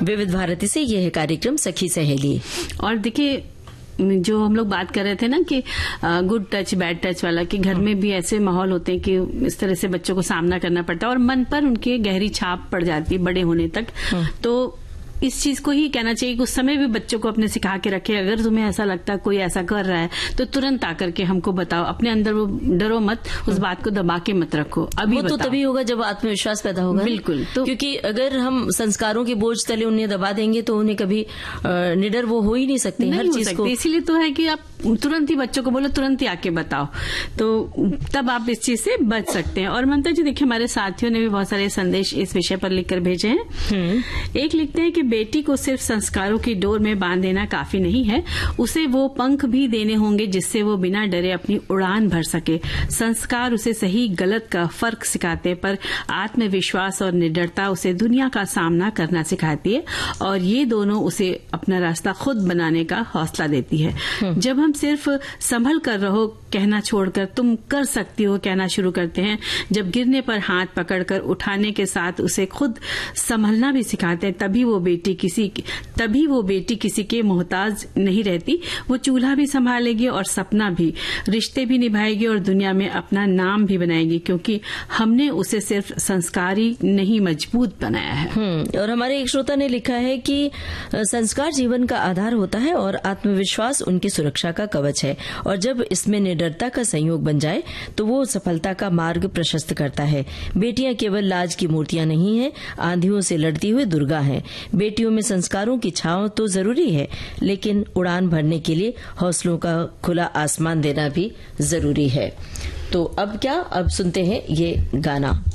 विविध भारती से यह है कार्यक्रम सखी सहेली। और देखिए, जो हम लोग बात कर रहे थे ना कि गुड टच बैड टच वाला, कि घर में भी ऐसे माहौल होते हैं कि इस तरह से बच्चों को सामना करना पड़ता है और मन पर उनके गहरी छाप पड़ जाती है बड़े होने तक। तो इस चीज को ही कहना चाहिए कि उस समय भी बच्चों को अपने सिखा के रखे, अगर तुम्हें ऐसा लगता है कोई ऐसा कर रहा है तो तुरंत आकर के हमको बताओ। अपने अंदर वो डरो मत, उस बात को दबा के मत रखो। अभी वो तो तभी होगा जब आत्मविश्वास पैदा होगा। बिल्कुल। तो क्योंकि अगर हम संस्कारों के बोझ तले उन्हें दबा देंगे तो उन्हें कभी निडर वो हो ही नहीं सकते हर चीज को। इसीलिए तो है कि आप तुरंत ही बच्चों को बोलो, तुरंत ही आके बताओ, तो तब आप इस चीज से बच सकते हैं। और ममता जी, देखिए हमारे साथियों ने भी बहुत सारे संदेश इस विषय पर लिखकर भेजे हैं। एक लिखते हैं कि बेटी को सिर्फ संस्कारों की डोर में बांध देना काफी नहीं है, उसे वो पंख भी देने होंगे जिससे वो बिना डरे अपनी उड़ान भर सके। संस्कार उसे सही गलत का फर्क सिखाते हैं, पर आत्मविश्वास और निडरता उसे दुनिया का सामना करना सिखाती है, और ये दोनों उसे अपना रास्ता खुद बनाने का हौसला देती है। जब हम सिर्फ संभल कर रहो कहना छोड़कर तुम कर सकती हो कहना शुरू करते हैं, जब गिरने पर हाथ पकड़कर उठाने के साथ उसे खुद संभलना भी सिखाते हैं, तभी वो बेटी किसी के मोहताज नहीं रहती। वो चूल्हा भी संभालेगी और सपना भी, रिश्ते भी निभाएगी और दुनिया में अपना नाम भी बनाएगी, क्योंकि हमने उसे सिर्फ संस्कारी नहीं मजबूत बनाया है। और हमारे एक श्रोता ने लिखा है कि संस्कार जीवन का आधार होता है और आत्मविश्वास उनकी सुरक्षा का कवच है, और जब इसमें निडरता का संयोग बन जाए तो वो सफलता का मार्ग प्रशस्त करता है। बेटियां केवल लाज की मूर्तियां नहीं हैं, आंधियों से लड़ती हुई दुर्गा हैं। बेटियों में संस्कारों की छांव तो जरूरी है, लेकिन उड़ान भरने के लिए हौसलों का खुला आसमान देना भी जरूरी है। तो अब क्या, अब सुनते हैं ये गाना।